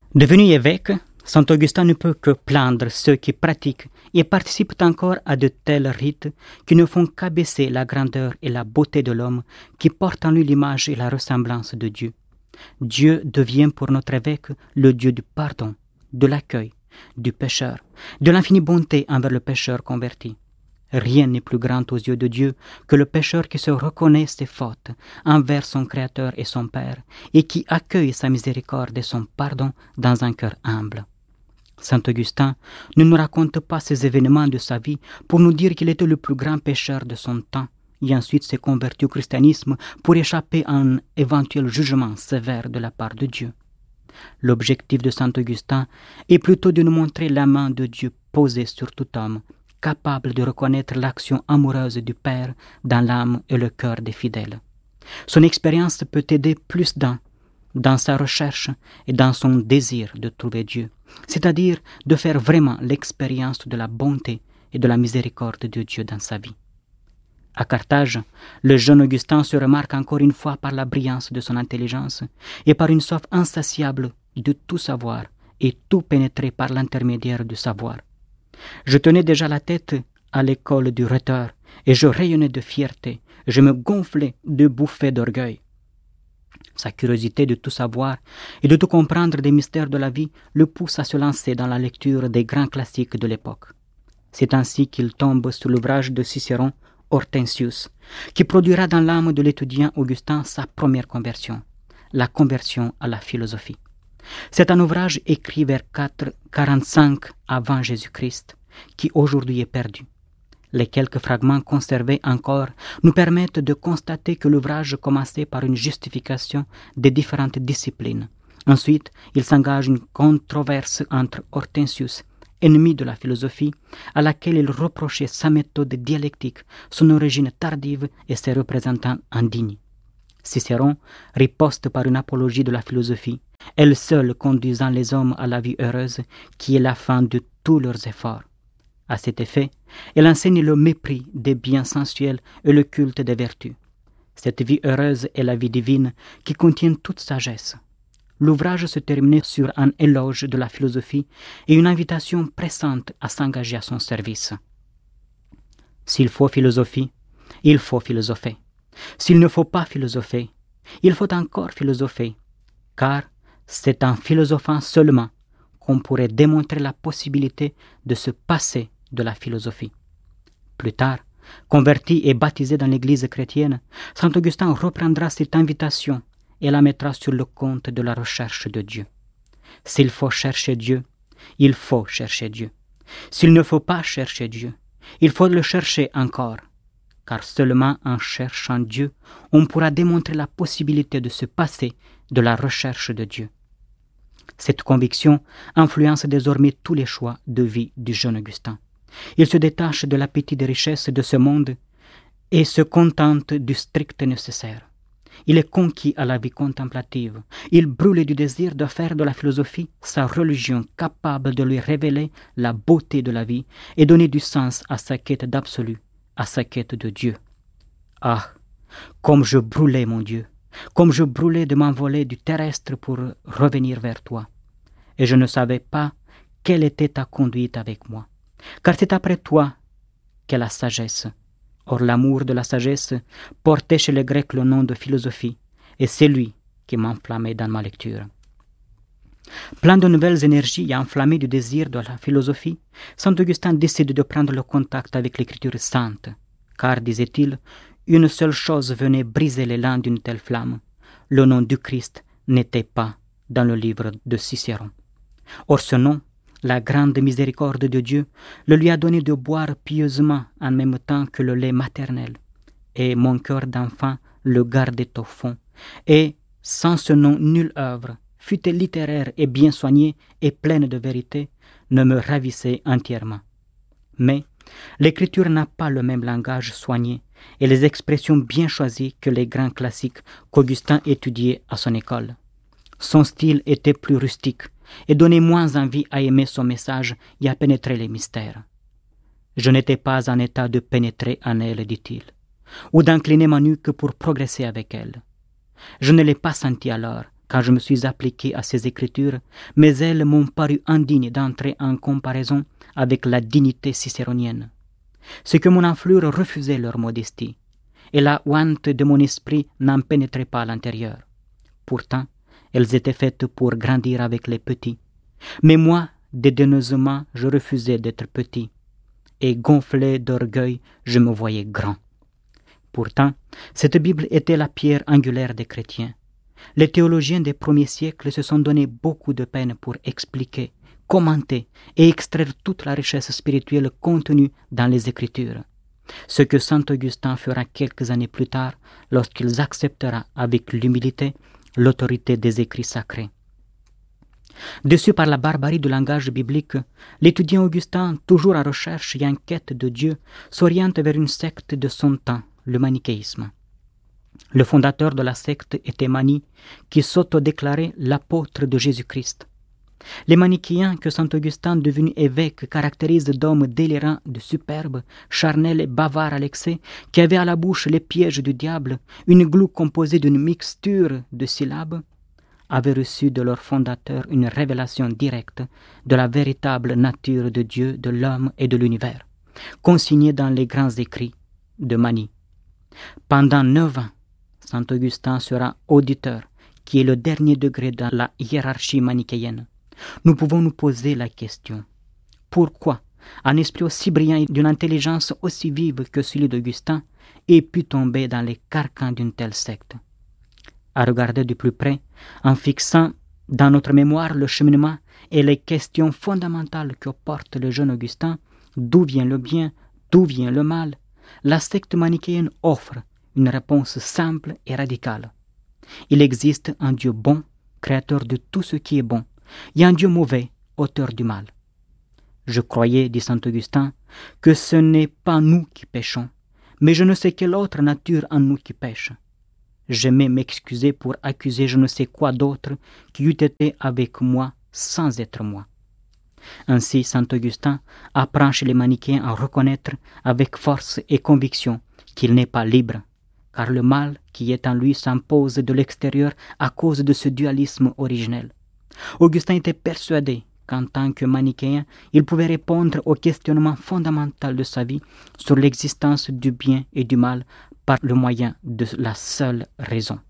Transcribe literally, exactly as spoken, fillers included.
Devenu évêque, saint Augustin ne peut que plaindre ceux qui pratiquent et participent encore à de tels rites qui ne font qu'abaisser la grandeur et la beauté de l'homme qui porte en lui l'image et la ressemblance de Dieu. Dieu devient pour notre évêque le Dieu du pardon, de l'accueil, du pécheur, de l'infinie bonté envers le pécheur converti. Rien n'est plus grand aux yeux de Dieu que le pécheur qui se reconnaît ses fautes envers son Créateur et son Père et qui accueille sa miséricorde et son pardon dans un cœur humble. Saint Augustin ne nous raconte pas ces événements de sa vie pour nous dire qu'il était le plus grand pécheur de son temps et ensuite s'est converti au christianisme pour échapper à un éventuel jugement sévère de la part de Dieu. L'objectif de saint Augustin est plutôt de nous montrer la main de Dieu posée sur tout homme, capable de reconnaître l'action amoureuse du Père dans l'âme et le cœur des fidèles. Son expérience peut aider plus d'un dans sa recherche et dans son désir de trouver Dieu, c'est-à-dire de faire vraiment l'expérience de la bonté et de la miséricorde de Dieu dans sa vie. À Carthage, le jeune Augustin se remarque encore une fois par la brillance de son intelligence et par une soif insatiable de tout savoir et tout pénétrer par l'intermédiaire du savoir. Je tenais déjà la tête à l'école du rhéteur et je rayonnais de fierté, je me gonflais de bouffées d'orgueil. Sa curiosité de tout savoir et de tout comprendre des mystères de la vie le pousse à se lancer dans la lecture des grands classiques de l'époque. C'est ainsi qu'il tombe sur l'ouvrage de Cicéron, Hortensius, qui produira dans l'âme de l'étudiant Augustin sa première conversion, la conversion à la philosophie. C'est un ouvrage écrit vers quatre cent quarante-cinq avant Jésus-Christ, qui aujourd'hui est perdu. Les quelques fragments conservés encore nous permettent de constater que l'ouvrage commençait par une justification des différentes disciplines. Ensuite, il s'engage une controverse entre Hortensius, ennemi de la philosophie, à laquelle il reprochait sa méthode dialectique, son origine tardive et ses représentants indignes. Cicéron riposte par une apologie de la philosophie, elle seule conduisant les hommes à la vie heureuse, qui est la fin de tous leurs efforts. À cet effet, elle enseigne le mépris des biens sensuels et le culte des vertus. Cette vie heureuse est la vie divine qui contient toute sagesse. L'ouvrage se terminait sur un éloge de la philosophie et une invitation pressante à s'engager à son service. S'il faut philosophie, il faut philosopher. S'il ne faut pas philosopher, il faut encore philosopher, car c'est en philosophant seulement qu'on pourrait démontrer la possibilité de se passer de la philosophie. Plus tard, converti et baptisé dans l'Église chrétienne, saint Augustin reprendra cette invitation et la mettra sur le compte de la recherche de Dieu. S'il faut chercher Dieu, il faut chercher Dieu. S'il ne faut pas chercher Dieu, il faut le chercher encore, car seulement en cherchant Dieu, on pourra démontrer la possibilité de se passer de la recherche de Dieu. Cette conviction influence désormais tous les choix de vie du jeune Augustin. Il se détache de l'appétit des richesses de ce monde et se contente du strict nécessaire. Il est conquis à la vie contemplative. Il brûle du désir de faire de la philosophie sa religion capable de lui révéler la beauté de la vie et donner du sens à sa quête d'absolu, à sa quête de Dieu. Ah, comme je brûlais, mon Dieu, comme je brûlais de m'envoler du terrestre pour revenir vers toi. Et je ne savais pas quelle était ta conduite avec moi, car c'est après toi qu'est la sagesse. Or l'amour de la sagesse portait chez les Grecs le nom de philosophie, et c'est lui qui m'enflammait dans ma lecture. Plein de nouvelles énergies et enflammé du désir de la philosophie, saint Augustin décide de prendre le contact avec l'écriture sainte, car, disait-il, une seule chose venait briser l'élan d'une telle flamme. Le nom du Christ n'était pas dans le livre de Cicéron. Or ce nom, la grande miséricorde de Dieu, le lui a donné de boire pieusement en même temps que le lait maternel. Et mon cœur d'enfant le gardait au fond. Et sans ce nom, nulle œuvre, fût-elle littéraire et bien soignée et pleine de vérité, ne me ravissait entièrement. Mais l'écriture n'a pas le même langage soigné et les expressions bien choisies que les grands classiques qu'Augustin étudiait à son école. Son style était plus rustique et donnait moins envie à aimer son message et à pénétrer les mystères. Je n'étais pas en état de pénétrer en elle, dit-il, ou d'incliner ma nuque pour progresser avec elle. Je ne l'ai pas senti alors, quand je me suis appliqué à ces écritures, mais elles m'ont paru indignes d'entrer en comparaison avec la dignité cicéronienne. C'est que mon enflure refusait leur modestie, et la ouante de mon esprit n'en pénétrait pas à l'intérieur. Pourtant, elles étaient faites pour grandir avec les petits. Mais moi, dédaigneusement, je refusais d'être petit, et gonflé d'orgueil, je me voyais grand. Pourtant, cette Bible était la pierre angulaire des chrétiens. Les théologiens des premiers siècles se sont donné beaucoup de peine pour expliquer, commenter et extraire toute la richesse spirituelle contenue dans les Écritures. Ce que saint Augustin fera quelques années plus tard lorsqu'il acceptera avec l'humilité l'autorité des écrits sacrés. Déçu par la barbarie du langage biblique, l'étudiant Augustin, toujours en recherche et en quête de Dieu, s'oriente vers une secte de son temps, le manichéisme. Le fondateur de la secte était Mani, qui s'auto-déclarait l'apôtre de Jésus-Christ. Les manichéens que saint Augustin, devenu évêque, caractérise d'hommes délirants, de superbes, charnels et bavards à l'excès, qui avaient à la bouche les pièges du diable, une glu composée d'une mixture de syllabes, avaient reçu de leur fondateur une révélation directe de la véritable nature de Dieu, de l'homme et de l'univers, consignée dans les grands écrits de Mani. Pendant neuf ans, saint Augustin sera auditeur, qui est le dernier degré dans la hiérarchie manichéenne. Nous pouvons nous poser la question: pourquoi un esprit aussi brillant et d'une intelligence aussi vive que celui d'Augustin ait pu tomber dans les carcans d'une telle secte? À regarder de plus près, en fixant dans notre mémoire le cheminement et les questions fondamentales que porte le jeune Augustin, d'où vient le bien, d'où vient le mal, la secte manichéenne offre une réponse simple et radicale. Il existe un Dieu bon, créateur de tout ce qui est bon, et un Dieu mauvais, auteur du mal. Je croyais, dit saint Augustin, que ce n'est pas nous qui péchons, mais je ne sais quelle autre nature en nous qui pêche. J'aimais m'excuser pour accuser je ne sais quoi d'autre qui eût été avec moi sans être moi. Ainsi, saint Augustin apprend chez les manichéens à reconnaître avec force et conviction qu'il n'est pas libre, car le mal qui est en lui s'impose de l'extérieur à cause de ce dualisme originel. Augustin était persuadé qu'en tant que manichéen, il pouvait répondre au questionnement fondamental de sa vie sur l'existence du bien et du mal par le moyen de la seule raison.